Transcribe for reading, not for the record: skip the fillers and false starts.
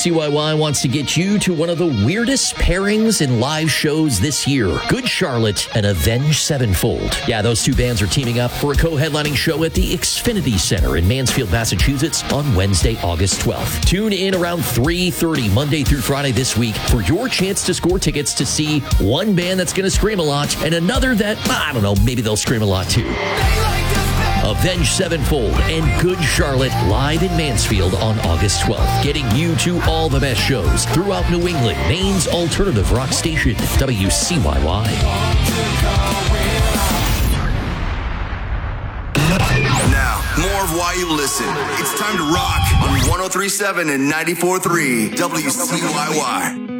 WCYY wants to get you to one of the weirdest pairings in live shows this year. Good Charlotte and Avenged Sevenfold. Yeah, those two bands are teaming up for a co-headlining show at the Xfinity Center in Mansfield, Massachusetts on Wednesday, August 12th. Tune in around 3:30 Monday through Friday this week for your chance to score tickets to see one band that's going to scream a lot and another that, I don't know, maybe they'll scream a lot too. Avenged Sevenfold and Good Charlotte live in Mansfield on August 12th, getting you to all the best shows throughout New England, Maine's alternative rock station, WCYY. Now, more of why you listen. It's time to rock on 103.7 and 94.3 WCYY.